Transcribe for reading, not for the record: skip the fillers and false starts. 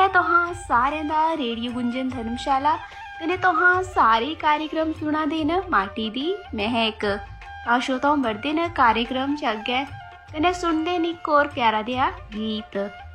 तुहां सारिਆਂ ਦਾ ਰੇਡੀਓ ਗੁੰਜਨ ਧਰਮਸ਼ਾਲਾ कने तुहां सारे कार्यक्रम सुना देन माटी दी महक। आशो तो बढ़ते न कार्यक्रम च अग्गै कने सुनते न एक और प्यारा देआ गीत।